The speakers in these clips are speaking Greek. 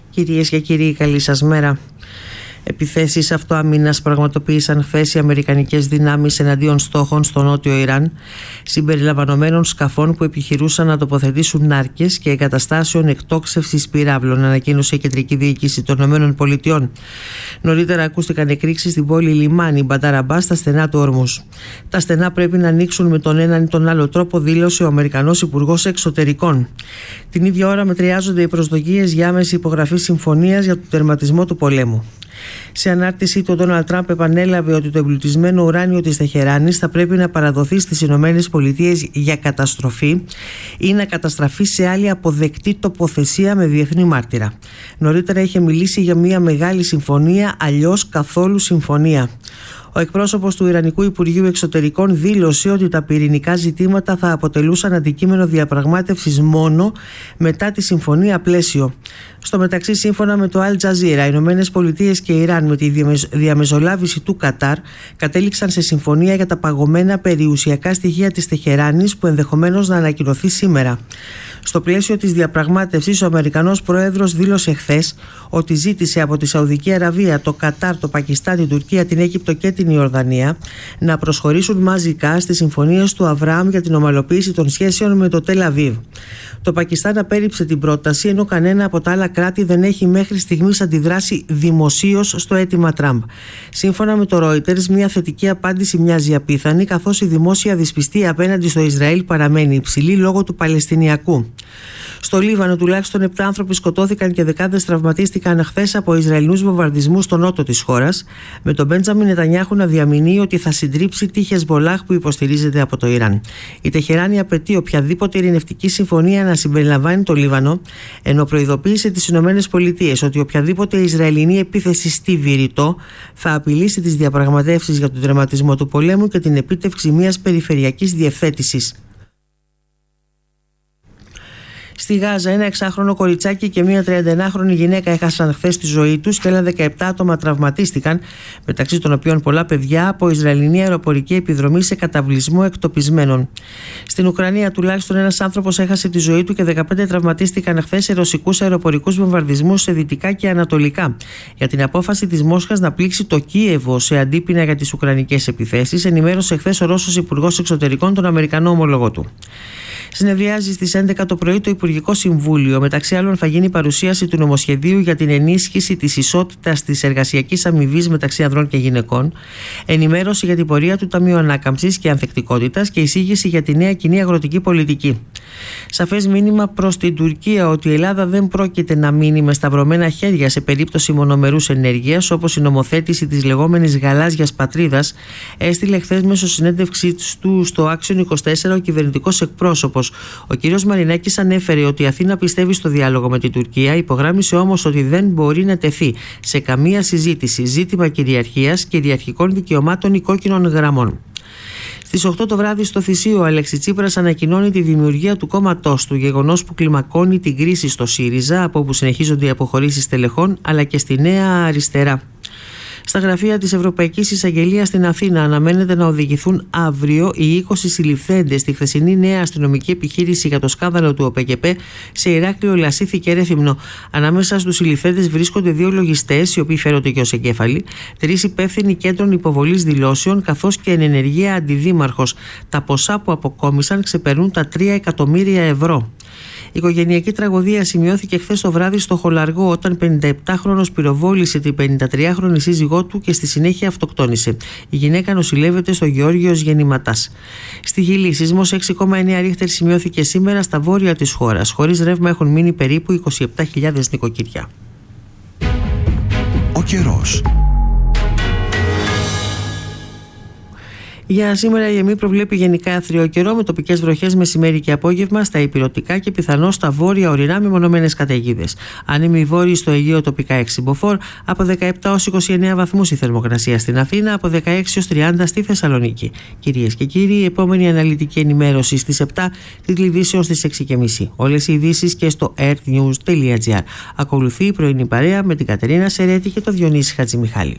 Κυρίες και κύριοι, καλή σας μέρα. Επιθέσεις αυτοάμυνας πραγματοποίησαν χθες οι αμερικανικές δυνάμεις εναντίον στόχων στο νότιο Ιράν, συμπεριλαμβανομένων σκαφών που επιχειρούσαν να τοποθετήσουν νάρκες και εγκαταστάσεων εκτόξευσης πυράβλων, ανακοίνωσε η Κεντρική Διοίκηση των ΗΠΑ. Νωρίτερα ακούστηκαν εκρήξεις στην πόλη λιμάνι Μπαντάρ Αμπάς στα στενά του Ορμούζ. Τα στενά πρέπει να ανοίξουν με τον έναν ή τον άλλο τρόπο, δήλωσε ο Αμερικανός Υπουργός Εξωτερικών. Την ίδια ώρα μετριάζονται οι προσδοκίες για άμεση υπογραφή συμφωνίας για τον τερματισμό του πολέμου. Σε ανάρτησή του, ο Ντόναλντ Τραμπ επανέλαβε ότι το εμπλουτισμένο ουράνιο της Τεχεράνης θα πρέπει να παραδοθεί στις ΗΠΑ για καταστροφή ή να καταστραφεί σε άλλη αποδεκτή τοποθεσία με διεθνή μάρτυρα. Νωρίτερα είχε μιλήσει για μια μεγάλη συμφωνία, αλλιώς καθόλου συμφωνία. Ο εκπρόσωπος του Ιρανικού Υπουργείου Εξωτερικών δήλωσε ότι τα πυρηνικά ζητήματα θα αποτελούσαν αντικείμενο διαπραγμάτευσης μόνο μετά τη συμφωνία πλαίσιο. Στο μεταξύ, σύμφωνα με το Al Jazeera, οι Ηνωμένες Πολιτείες και Ιράν με τη διαμεσολάβηση του Κατάρ κατέληξαν σε συμφωνία για τα παγωμένα περιουσιακά στοιχεία της Τεχεράνης που ενδεχομένως να ανακοινωθεί σήμερα. Στο πλαίσιο της διαπραγμάτευσης, ο Αμερικανός Πρόεδρος δήλωσε χθες ότι ζήτησε από τη Σαουδική Αραβία, το Κατάρ, το Πακιστάν, την Τουρκία, την Αίγυπτο και την Ιορδανία να προσχωρήσουν μαζικά στις συμφωνίες του Αβραάμ για την ομαλοποίηση των σχέσεων με το Τελ Αβίβ. Το Πακιστάν απέρριψε την πρόταση, ενώ κανένα από τα άλλα κράτη δεν έχει μέχρι στιγμής αντιδράσει δημοσίως στο αίτημα Τραμπ. Σύμφωνα με το Reuters, μια θετική απάντηση μοιάζει απίθανη, καθώς η δημόσια δυσπιστία απέναντι στο Ισραήλ παραμένει υψηλή λόγω του Παλαιστινιακού. Στο Λίβανο, τουλάχιστον 7 άνθρωποι σκοτώθηκαν και δεκάδες τραυματίστηκαν χθες από Ισραηλινούς βομβαρδισμούς στο νότο της χώρας, με τον Μπέντζαμιν Νετανιάχου να διαμηνύει ότι θα συντρίψει τη Χεσμολάχ που υποστηρίζεται από το Ιράν. Η Τεχεράνη απαιτεί οποιαδήποτε ειρηνευτική συμφωνία να συμπεριλαμβάνει το Λίβανο, ενώ προειδοποίησε τις ΗΠΑ ότι οποιαδήποτε Ισραηλινή επίθεση στη Βηρητό θα απειλήσει τις διαπραγματεύσεις για τον τερματισμό του πολέμου και την επίτευξη μιας περιφερειακής διευθέτησης. Στη Γάζα, ένα 6χρονο κοριτσάκι και μια 31χρονη γυναίκα έχασαν χθες τη ζωή τους και άλλα 17 άτομα τραυματίστηκαν, μεταξύ των οποίων πολλά παιδιά, από Ισραηλινή αεροπορική επιδρομή σε καταβλισμό εκτοπισμένων. Στην Ουκρανία, τουλάχιστον ένας άνθρωπος έχασε τη ζωή του και 15 τραυματίστηκαν χθες σε ρωσικούς αεροπορικούς βομβαρδισμούς σε δυτικά και ανατολικά. Για την απόφαση της Μόσχας να πλήξει το Κίεβο σε αντίπεινα για τις ουκρανικές επιθέσεις, ενημέρωσε χθες ο Ρώσος Υπουργός Εξωτερικών τον Αμερικανό ομολογό του. Συνεδριάζει στις 11 το πρωί το Υπουργικό Συμβούλιο. Μεταξύ άλλων, θα γίνει παρουσίαση του νομοσχεδίου για την ενίσχυση της ισότητας της εργασιακής αμοιβής μεταξύ ανδρών και γυναικών, ενημέρωση για την πορεία του Ταμείου Ανάκαμψης και Ανθεκτικότητας και εισήγηση για τη νέα κοινή αγροτική πολιτική. Σαφές μήνυμα προς την Τουρκία ότι η Ελλάδα δεν πρόκειται να μείνει με σταυρωμένα χέρια σε περίπτωση μονομερούς ενέργειας, όπως η νομοθέτηση της λεγόμενης γαλάζιας πατρίδας, έστειλε χθες μέσω συνέντευξης του στο Action 24 ο κυβερνητικός εκπρόσωπος. Ο κ. Μαρινάκης ανέφερε ότι η Αθήνα πιστεύει στο διάλογο με την Τουρκία, υπογράμμισε όμως ότι δεν μπορεί να τεθεί σε καμία συζήτηση ζήτημα κυριαρχίας, κυριαρχικών δικαιωμάτων ή κόκκινων γραμμών. Στις 8 το βράδυ στο Θησίο, ο Αλέξη Τσίπρας ανακοινώνει τη δημιουργία του κόμματός του, γεγονός που κλιμακώνει την κρίση στο ΣΥΡΙΖΑ, από όπου συνεχίζονται οι αποχωρήσεις τελεχών, αλλά και στη Νέα Αριστερά. Στα γραφεία της Ευρωπαϊκής Εισαγγελίας στην Αθήνα αναμένεται να οδηγηθούν αύριο οι 20 συλληφθέντες στη χθεσινή νέα αστυνομική επιχείρηση για το σκάνδαλο του ΟΠΕΚΕΠΕ σε Ηράκλειο, Λασίθι και Ρέθυμνο. Ανάμεσα στους συλληφθέντες βρίσκονται 2 λογιστές, οι οποίοι φέρονται και ως εγκέφαλοι, 3 υπεύθυνοι κέντρων υποβολής δηλώσεων, καθώς και εν ενεργεία αντιδήμαρχος. Τα ποσά που αποκόμισαν ξεπερνούν τα 3 εκατομμύρια ευρώ. Η οικογενειακή τραγωδία σημειώθηκε χθες το βράδυ στο Χολαργό, όταν 57χρονος πυροβόλησε την 53χρονη σύζυγό του και στη συνέχεια αυτοκτόνησε. Η γυναίκα νοσηλεύεται στο Γεώργιος Γεννηματάς. Στη Γιλή, σεισμός 6,9 ρίχτερ σημειώθηκε σήμερα στα βόρεια της χώρας. Χωρίς ρεύμα έχουν μείνει περίπου 27.000 νοικοκυριά. Ο καιρός. Για σήμερα η ΕΜΗ προβλέπει γενικά άθριο καιρό με τοπικές βροχές μεσημέρι και απόγευμα στα ηπειρωτικά και πιθανώς στα βόρεια ορεινά μεμονωμένες καταιγίδες. Άνεμοι βόρειοι στο Αιγαίο τοπικά 6 μποφόρ, από 17 ως 29 βαθμούς η θερμοκρασία στην Αθήνα, από 16 ως 30 στη Θεσσαλονίκη. Κυρίες και κύριοι, η επόμενη αναλυτική ενημέρωση στις 7, της ειδήσεως στις 6.30. Όλες οι ειδήσεις και στο earthnews.gr. Ακολουθεί η πρωινή παρέα με την Κατερίνα Σερέτη και τον Διονύση Χατζημιχάλη.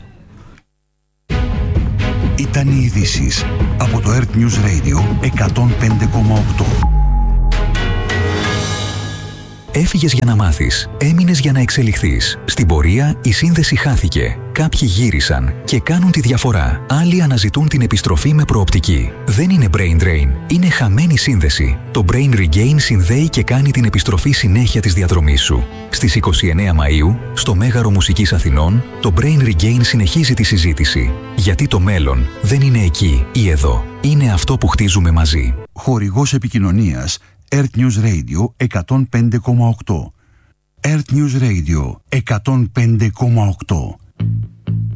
Ήταν οι ειδήσεις από το Earth News Radio 105,8. Έφυγες για να μάθεις, έμεινες για να εξελιχθείς. Στην πορεία η σύνδεση χάθηκε. Κάποιοι γύρισαν και κάνουν τη διαφορά. Άλλοι αναζητούν την επιστροφή με προοπτική. Δεν είναι brain drain, είναι χαμένη σύνδεση. Το Brain Regain συνδέει και κάνει την επιστροφή συνέχεια της διαδρομής σου. Στις 29 Μαΐου, στο Μέγαρο Μουσικής Αθηνών, το Brain Regain συνεχίζει τη συζήτηση. Γιατί το μέλλον δεν είναι εκεί ή εδώ. Είναι αυτό που χτίζουμε μαζί. Χορηγός επικοινωνίας Earth News Radio 105,8. Earth News Radio 105,8.